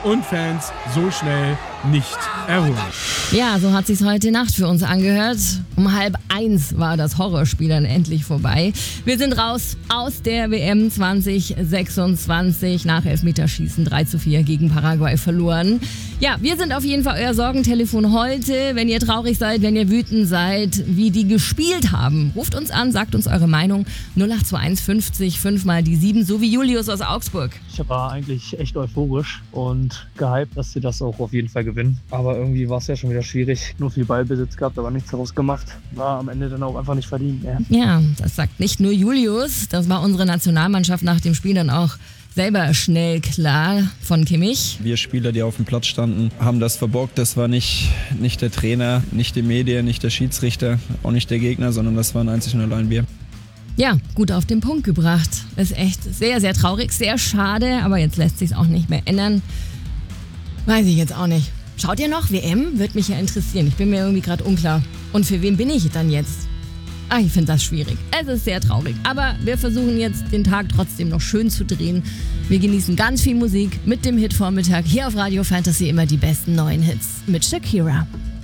und Fans so schnell nicht erholen. Ja, so hat sich's heute Nacht für uns angehört. Um 12:30 war das Horrorspiel dann endlich vorbei. Wir sind raus aus der WM 2026 nach Elfmeterschießen 3:4 gegen Paraguay verloren. Ja, wir sind auf jeden Fall euer Sorgentelefon heute. Wenn ihr traurig seid, wenn ihr wütend seid, wie die gespielt haben, ruft uns an, sagt uns eure Meinung. 0821 50 5 mal die 7, so wie Julius aus Augsburg. Ich war eigentlich echt euphorisch und gehypt, dass sie das auch auf jeden Fall gewinnen. Aber irgendwie war es ja schon wieder schwierig. Nur viel Ballbesitz gehabt, aber nichts daraus gemacht. War am Ende dann auch einfach nicht verdient. Ja, das sagt nicht nur Julius. Das war unsere Nationalmannschaft nach dem Spiel dann auch selber schnell klar von Kimmich. Wir Spieler, die auf dem Platz standen, haben das verbockt. Das war nicht der Trainer, nicht die Medien, nicht der Schiedsrichter, auch nicht der Gegner, sondern das waren einzig und allein wir. Ja, gut auf den Punkt gebracht. Ist echt sehr, sehr traurig, sehr schade, aber jetzt lässt sich's auch nicht mehr ändern. Weiß ich jetzt auch nicht. Schaut ihr noch WM? Würde mich ja interessieren. Ich bin mir irgendwie gerade unklar. Und für wen bin ich dann jetzt? Ich finde das schwierig. Es ist sehr traurig. Aber wir versuchen jetzt den Tag trotzdem noch schön zu drehen. Wir genießen ganz viel Musik mit dem Hit-Vormittag. Hier auf Radio Fantasy immer die besten neuen Hits mit Shakira.